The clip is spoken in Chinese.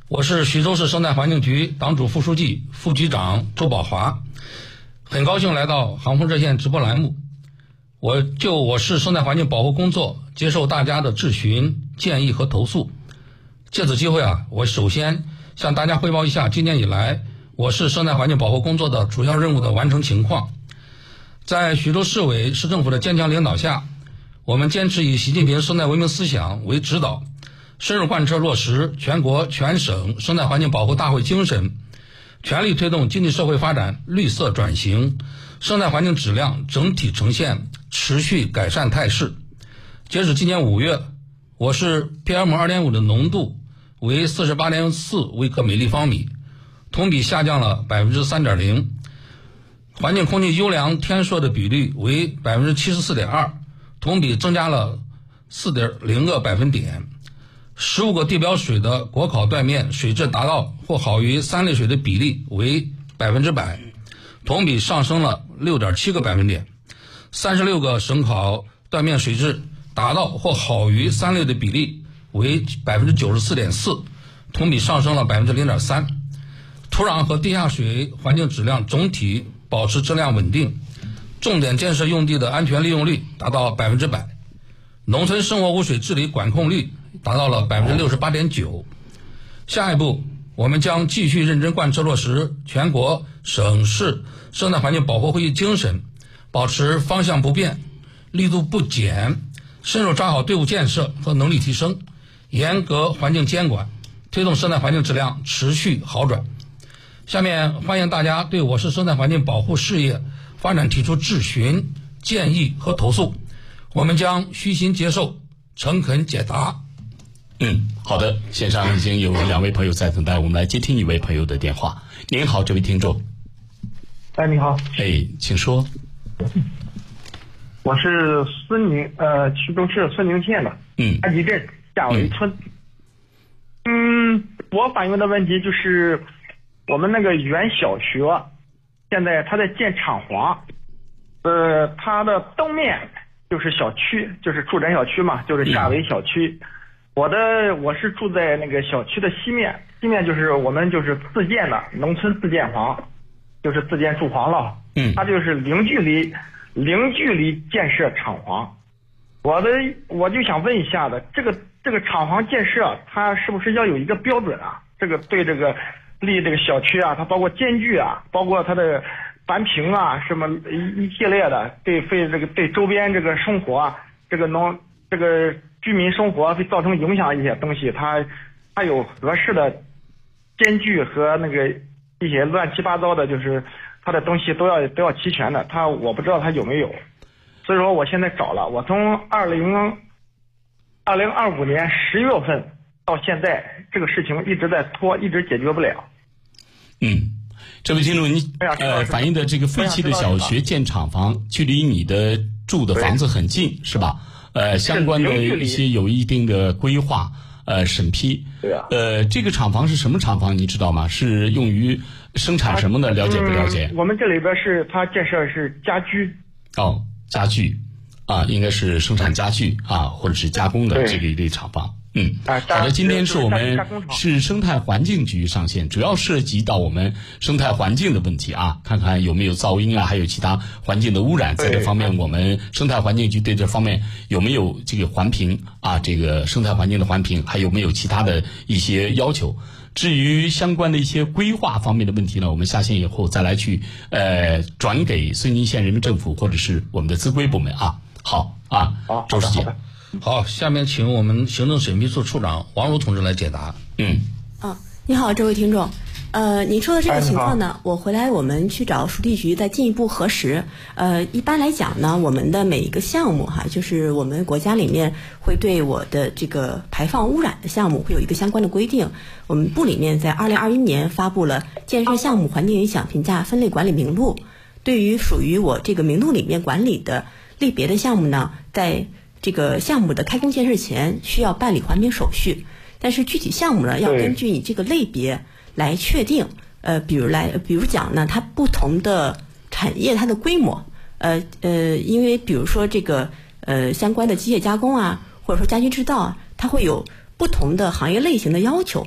我是徐州市生态环境局党组副书记、副局长周宝华，很高兴来到航风热线直播栏目。我市生态环境保护工作接受大家的质询、建议和投诉。借此机会我首先向大家汇报一下今年以来我市生态环境保护工作的主要任务的完成情况。在徐州市委市政府的坚强领导下，我们坚持以习近平生态文明思想为指导，深入贯彻落实全国全省生态环境保护大会精神，全力推动经济社会发展绿色转型，生态环境质量整体呈现持续改善态势。截止今年5月，我市 PM2.5 的浓度为 48.4 微克每立方米，同比下降了 3.0%， 环境空气优良天数的比率为 74.2%， 同比增加了 4.0 个百分点。15个地表水的国考断面水质达到或好于3类水的比例为 100%， 同比上升了 6.7 个百分点。36个省考断面水质达到或好于3类的比例为 94.4%， 同比上升了 0.3%。 土壤和地下水环境质量总体保持质量稳定，重点建设用地的安全利用率达到 100%， 农村生活污水治理管控率达到了 68.9%。 下一步我们将继续认真贯彻落实全国省市生态环境保护会议精神，保持方向不变，力度不减，深入抓好队伍建设和能力提升，严格环境监管，推动生态环境质量持续好转。下面欢迎大家对我市生态环境保护事业发展提出质询、建议和投诉，我们将虚心接受，诚恳解答。 好的，线上已经有2位朋友在等待，我们来接听一位朋友的电话。您好，这位听众。 你好。 请说。 我是徐州市孙宁县的安集镇夏围村。我反映的问题就是我们那个原小学现在它在建厂房，它的东面就是小区，就是住宅小区嘛，就是夏围小区。我是住在那个小区的西面就是我们就是自建的农村自建房，就是自建住房了。它就是零距离建设厂房。我就想问一下的，这个厂房建设它是不是要有一个标准啊？这个对这个立这个小区它包括间距包括它的环评什么一系列的，对周边这个生活这个居民生活会造成影响一些东西，它有合适的间距和那个一些乱七八糟的，就是它的东西都要齐全的。我不知道它有没有，所以说我现在找了，我从2025年10月份到现在，这个事情一直在拖，一直解决不了。 这位听众，你反映的这个废弃的小学建厂房，距离你的住的房子很近，是吧？相关的一些有一定的规划审批。这个厂房是什么厂房你知道吗？是用于生产什么的？了解不了解？ 我们这里边它建设是家居。 家具应该是生产家具或者是加工的这个一类厂房。好的，今天是我们市生态环境局上线，主要涉及到我们生态环境的问题看看有没有噪音还有其他环境的污染。在这方面，我们生态环境局对这方面有没有这个环评这个生态环境的环评，还有没有其他的一些要求？至于相关的一些规划方面的问题呢，我们下线以后再来去转给孙宁县人民政府或者是我们的资规部门好周书记。 好，下面请我们行政审批处处长王茹同志来解答。 你好，这位听众。您说的这个情况呢，我回来我们去找属地局再进一步核实。一般来讲呢，我们的每一个项目就是我们国家里面会对我的这个排放污染的项目会有一个相关的规定。我们部里面在2021年发布了建设项目环境影响评价分类管理名录。对于属于我这个名录里面管理的类别的项目呢，在这个项目的开工建设前需要办理环评手续，但是具体项目呢要根据你这个类别来确定。比如讲呢，它不同的产业它的规模，因为比如说这个相关的机械加工或者说家居制造它会有不同的行业类型的要求。